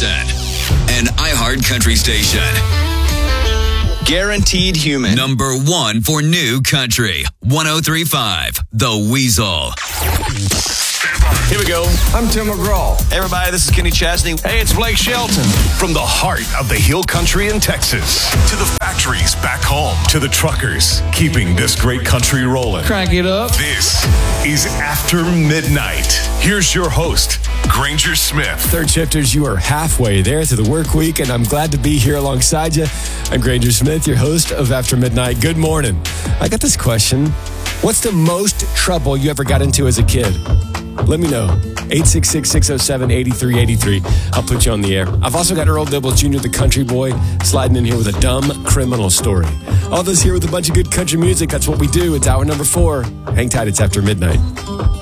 Austin. An iHeart Country station. Guaranteed Human. Number 1 for new country. 103.5 The Weasel. Here we go. I'm Tim McGraw. Hey everybody, this is Kenny Chesney. Hey, it's Blake Shelton. From the heart of the Hill Country in Texas to the factories back home to the truckers keeping this great country rolling. Crank it up. This is After Midnight. Here's your host, Granger Smith. Third shifters, you are halfway there through the work week, and I'm glad to be here alongside you. I'm Granger Smith, your host of After Midnight. Good morning. I got this question. What's the most trouble you ever got into as a kid? Let me know. 866-607-8383. I'll put you on the air. I've also got Earl Dibble Jr., the country boy, sliding in here with a dumb criminal story. All this here with a bunch of good country music. That's what we do. It's hour number 4. Hang tight. It's After Midnight.